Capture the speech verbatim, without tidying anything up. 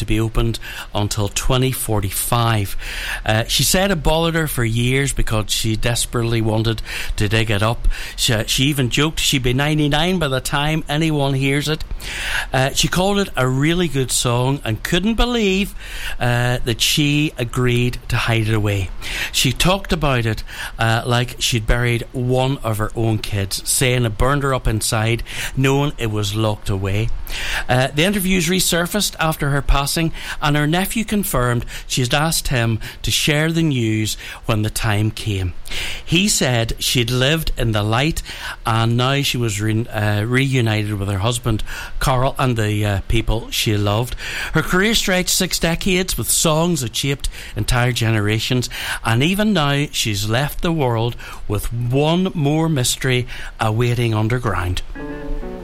to be opened until twenty forty-five. Uh, she said it bothered her for years because she desperately wanted to dig it up. She, she even joked she'd be ninety-nine by the time anyone hears it. Uh, she called it a really good song and couldn't believe uh, that she agreed to hide it away. She talked about it uh, like she'd buried one of her own kids, saying it burned her up inside, knowing it was locked away. Uh, the interviews resurfaced after her passing, and her nephew confirmed she had asked him to share the news when the time came. He said she'd lived in the light, and now she was re- uh, reunited with her husband Carl and the uh, people she loved. Her career stretched six decades with songs that shaped entire generations, and even now she's left the world with one more mystery awaiting underground.